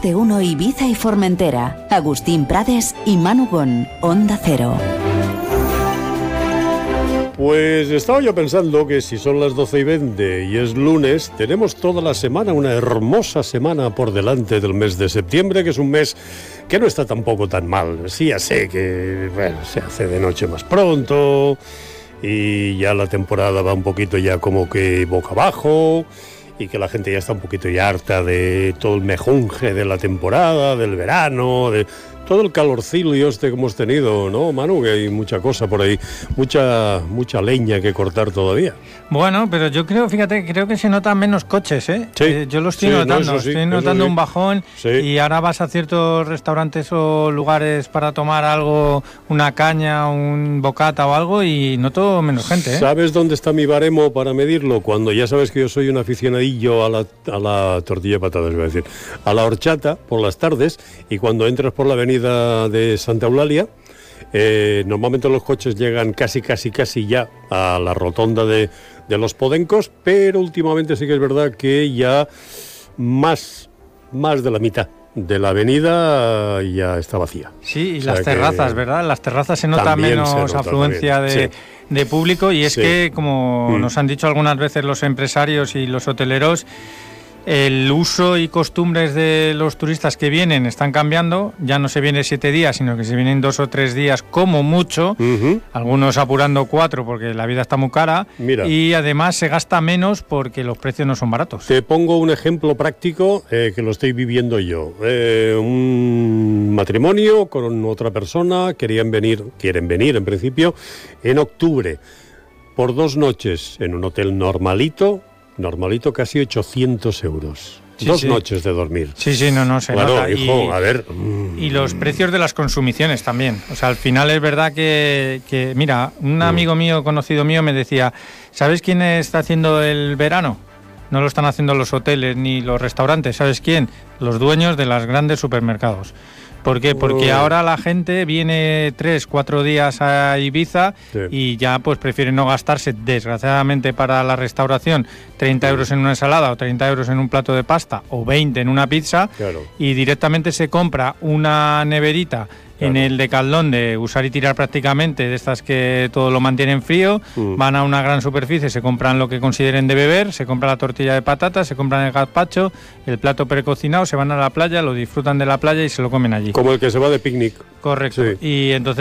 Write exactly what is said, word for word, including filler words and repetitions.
Más de Uno Ibiza y Formentera. Agustín Prades y Manu Gon. Onda Cero. Pues estaba yo pensando que si son las doce y veinte y es lunes, tenemos toda la semana, una hermosa semana por delante del mes de septiembre, que es un mes que no está tampoco tan mal. Sí, ya sé que bueno, se hace de noche más pronto y ya la temporada va un poquito ya como que boca abajo y que la gente ya está un poquito ya harta de todo el mejunje de la temporada, del verano, de todo el calorcillo este que hemos tenido, ¿no, Manu? Que hay mucha cosa por ahí, mucha mucha leña que cortar todavía. Bueno, pero yo creo, fíjate, creo que se notan menos coches, ¿eh? Sí. Eh, yo lo estoy Sí, notando, no, eso sí, estoy eso notando sí. un bajón Sí. y ahora vas a ciertos restaurantes o lugares para tomar algo, una caña, un bocata o algo y noto menos gente, ¿eh? ¿Sabes dónde está mi baremo para medirlo? Cuando ya sabes que yo soy un aficionadillo a la, a la tortilla de patatas, voy a decir, a la horchata por las tardes, y cuando entras por la avenida de Santa Eulalia, eh, normalmente los coches llegan casi, casi, casi ya a la rotonda de, de los Podencos, pero últimamente sí que es verdad que ya más, más de la mitad de la avenida ya está vacía. Sí, y O sea las terrazas, que ¿verdad? Las terrazas se nota también menos se nota, afluencia también. de, Sí. de público y es Sí. que, como Mm. nos han dicho algunas veces los empresarios y los hoteleros, el uso y costumbres de los turistas que vienen están cambiando. Ya no se viene siete días, sino que se vienen dos o tres días como mucho. Uh-huh. Algunos apurando cuatro porque la vida está muy cara. Mira. Y además se gasta menos porque los precios no son baratos. Te pongo un ejemplo práctico eh, que lo estoy viviendo yo. Eh, un matrimonio con otra persona, querían venir, quieren venir en principio, en octubre, por dos noches en un hotel normalito, normalito casi ochocientos euros. Sí, dos sí. noches de dormir. Sí, sí, no, no, se Claro, nota. hijo, y, a ver. y los precios de las consumiciones también. O sea, al final es verdad que, que mira, un amigo mío, conocido mío, me decía, ¿sabes quién está haciendo el verano? No lo están haciendo los hoteles ni los restaurantes, ¿sabes quién? Los dueños de los grandes supermercados. ¿Por qué? Porque Uy. ahora la gente viene tres, cuatro días a Ibiza Sí. y ya pues prefiere no gastarse, desgraciadamente para la restauración, treinta euros en una ensalada o treinta euros en un plato de pasta o veinte en una pizza, Claro. y directamente se compra una neverita en Claro. el Decathlon de usar y tirar prácticamente, de estas que todo lo mantienen frío, Mm. van a una gran superficie, se compran lo que consideren de beber, se compra la tortilla de patatas, se compran el gazpacho, el plato precocinado, se van a la playa, lo disfrutan de la playa y se lo comen allí. Como el que se va de picnic. Correcto. Sí. Y entonces